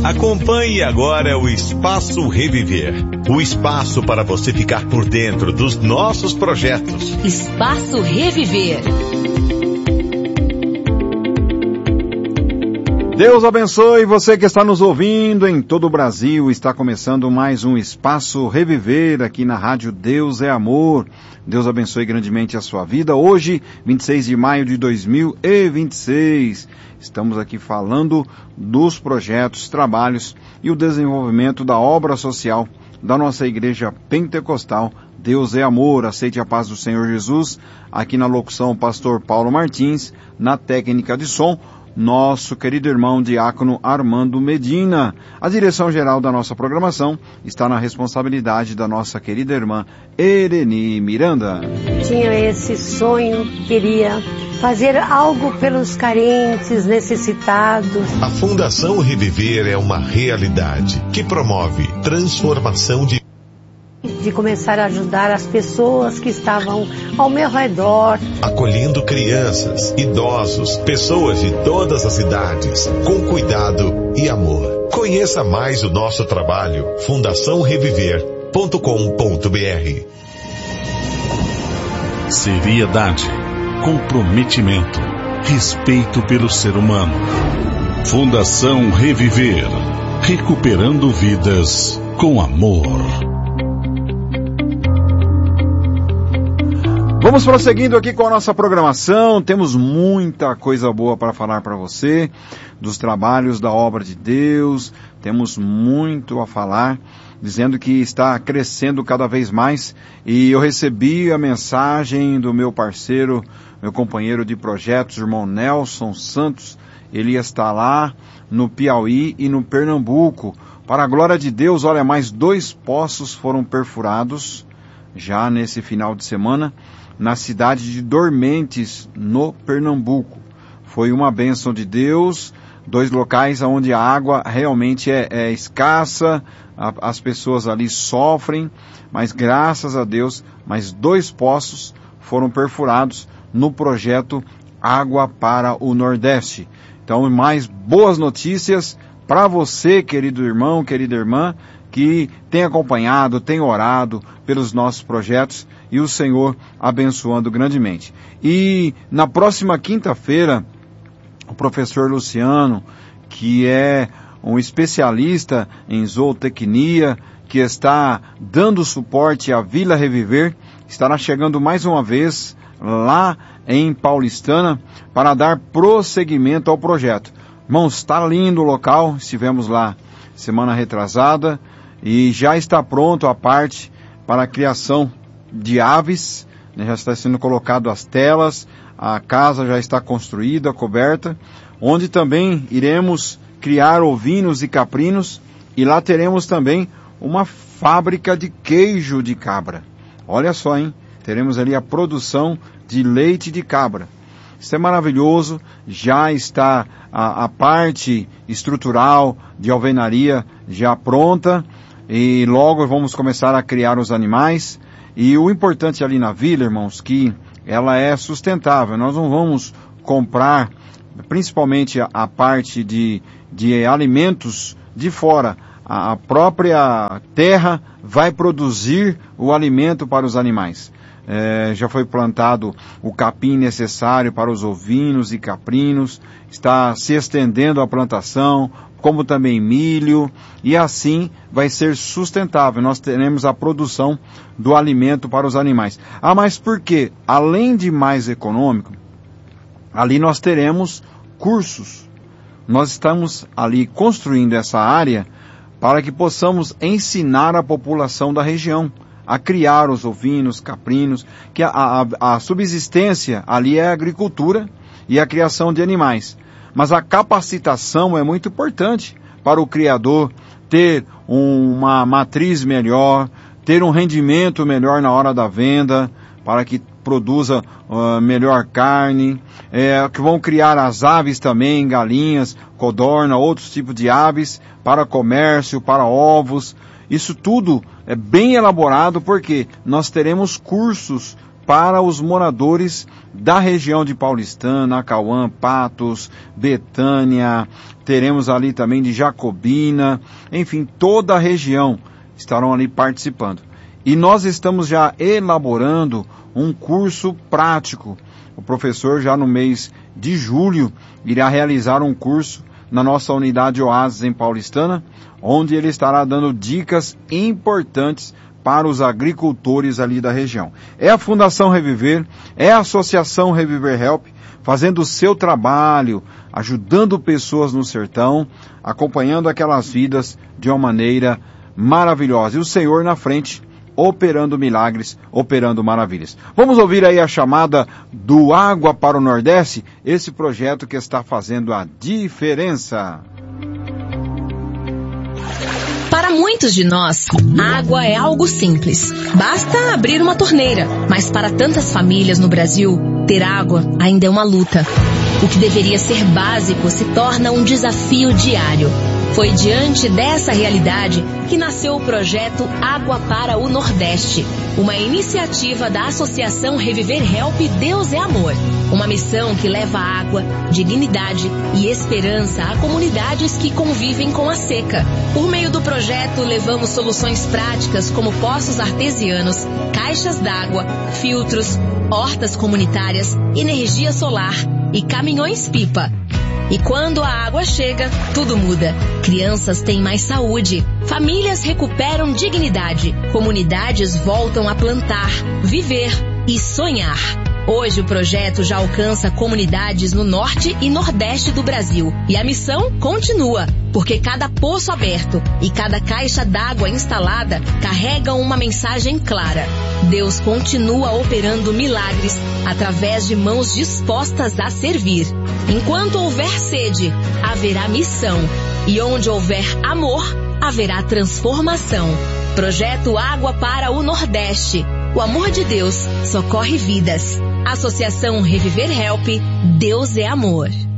Acompanhe agora o Espaço Reviver. O espaço para você ficar por dentro dos nossos projetos. Espaço Reviver. Deus abençoe você que está nos ouvindo em todo o Brasil. Está começando mais um Espaço Reviver aqui na Rádio Deus é Amor. Deus abençoe grandemente a sua vida. Hoje, 26 de maio de 2026, estamos aqui falando dos projetos, trabalhos e o desenvolvimento da obra social da nossa Igreja Pentecostal. Deus é Amor. Aceite a paz do Senhor Jesus. Aqui na locução, o pastor Paulo Martins. Na técnica de som, nosso querido irmão diácono Armando Medina. A direção geral da nossa programação está na responsabilidade da nossa querida irmã Ereni Miranda. Tinha esse sonho, queria fazer algo pelos carentes, necessitados. A Fundação Reviver é uma realidade que promove transformação de começar a ajudar as pessoas que estavam ao meu redor. Acolhendo crianças, idosos, pessoas de todas as idades, com cuidado e amor. Conheça mais o nosso trabalho, fundaçãoreviver.com.br. Seriedade, comprometimento, respeito pelo ser humano. Fundação Reviver, recuperando vidas com amor. Vamos prosseguindo aqui com a nossa programação. Temos muita coisa boa para falar para você, dos trabalhos da obra de Deus. Temos muito a falar, dizendo que está crescendo cada vez mais. E eu recebi a mensagem do meu parceiro, meu companheiro de projetos, irmão Nelson Santos. Ele está lá no Piauí e no Pernambuco. Para a glória de Deus, olha, mais 2 poços foram perfurados já nesse final de semana, na cidade de Dormentes, no Pernambuco. Foi uma bênção de Deus, 2 locais onde a água realmente é escassa, as pessoas ali sofrem, mas graças a Deus, mais 2 poços foram perfurados no projeto Água para o Nordeste. Então, mais boas notícias para você, querido irmão, querida irmã, que tem acompanhado, tem orado pelos nossos projetos e o Senhor abençoando grandemente. E na próxima quinta-feira, o professor Luciano, que é um especialista em zootecnia, que está dando suporte à Vila Reviver, estará chegando mais uma vez lá em Paulistana para dar prosseguimento ao projeto. Irmãos, está lindo o local, estivemos lá semana retrasada, e já está pronto a parte para a criação de aves, né? Já está sendo colocado as telas, a casa já está construída, coberta, onde também iremos criar ovinos e caprinos, e lá teremos também uma fábrica de queijo de cabra. Olha só, hein? Teremos ali a produção de leite de cabra. Isso é maravilhoso, já está a parte estrutural de alvenaria já pronta, e logo vamos começar a criar os animais. E o importante ali na vila, irmãos, que ela é sustentável. Nós não vamos comprar, principalmente a parte de alimentos de fora. A própria terra vai produzir o alimento para os animais. Já foi plantado o capim necessário para os ovinos e caprinos, está se estendendo a plantação, como também milho, e assim vai ser sustentável. Nós teremos a produção do alimento para os animais. Ah, mas por quê? Além de mais econômico, ali nós teremos cursos. Nós estamos ali construindo essa área para que possamos ensinar a população da região a criar os ovinos, caprinos, que a subsistência ali é a agricultura e a criação de animais. Mas a capacitação é muito importante para o criador ter uma matriz melhor, ter um rendimento melhor na hora da venda, para que produza melhor carne, que vão criar as aves também, galinhas, codorna, outros tipos de aves, para comércio, para ovos. Isso tudo é bem elaborado porque nós teremos cursos para os moradores da região de Paulistana, Acauã, Patos, Betânia, teremos ali também de Jacobina, enfim, toda a região estarão ali participando. E nós estamos já elaborando um curso prático. O professor já no mês de julho irá realizar um curso na nossa unidade Oásis em Paulistana, onde ele estará dando dicas importantes para os agricultores ali da região. É a Fundação Reviver, é a Associação Reviver Help, fazendo o seu trabalho, ajudando pessoas no sertão, acompanhando aquelas vidas de uma maneira maravilhosa. E o Senhor na frente, operando milagres, operando maravilhas. Vamos ouvir aí a chamada do Água para o Nordeste, esse projeto que está fazendo a diferença. Para muitos de nós, água é algo simples. Basta abrir uma torneira. Mas para tantas famílias no Brasil, ter água ainda é uma luta. O que deveria ser básico se torna um desafio diário. Foi diante dessa realidade que nasceu o projeto Água para o Nordeste, uma iniciativa da Associação Reviver Help Deus é Amor. Uma missão que leva água, dignidade e esperança a comunidades que convivem com a seca. Por meio do projeto, levamos soluções práticas como poços artesianos, caixas d'água, filtros, hortas comunitárias, energia solar e caminhões-pipa. E quando a água chega, tudo muda. Crianças têm mais saúde, famílias recuperam dignidade, comunidades voltam a plantar, viver e sonhar. Hoje o projeto já alcança comunidades no norte e nordeste do Brasil. E a missão continua, porque cada poço aberto e cada caixa d'água instalada carregam uma mensagem clara. Deus continua operando milagres através de mãos dispostas a servir. Enquanto houver sede, haverá missão. E onde houver amor, haverá transformação. Projeto Água para o Nordeste. O amor de Deus socorre vidas. Associação Reviver Help, Deus é Amor.